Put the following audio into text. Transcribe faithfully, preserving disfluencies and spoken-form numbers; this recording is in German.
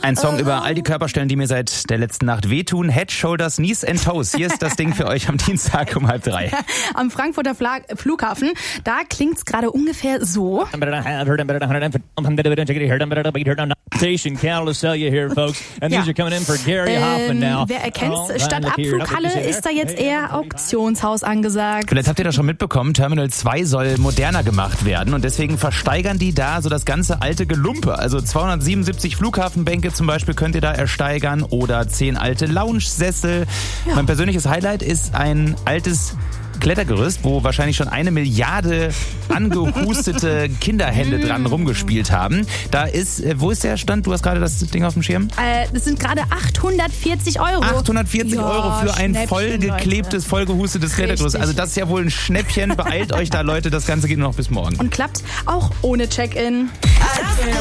Ein Song über all die Körperstellen, die mir seit der letzten Nacht wehtun. Head, Shoulders, Knees and Toes. Hier ist das Ding für euch am Dienstag um halb drei. Am Frankfurter Flag- Flughafen, da klingt's gerade ungefähr so. Ähm, wer erkennt's? Statt Abflughalle ist da jetzt eher Auktionshaus angesagt. Vielleicht habt ihr das schon mitbekommen, Terminal zwei soll moderner gemacht werden und deswegen versteigern die da so das ganze alte Gelumpe. Also zweihundertsiebenundsiebzig Flughafenbänke zum Beispiel könnt ihr da ersteigern oder zehn alte Lounge-Sessel. Ja. Mein persönliches Highlight ist ein altes Klettergerüst, wo wahrscheinlich schon eine Milliarde angehustete Kinderhände dran rumgespielt haben. Da ist, wo ist der Stand? Du hast gerade das Ding auf dem Schirm? Äh, das sind gerade achthundertvierzig Euro. achthundertvierzig ja, Euro für ein vollgeklebtes, Leute. vollgehustetes Klettergerüst. Also das ist ja wohl ein Schnäppchen. Beeilt euch da, Leute. Das Ganze geht nur noch bis morgen. Und klappt auch ohne Check-in.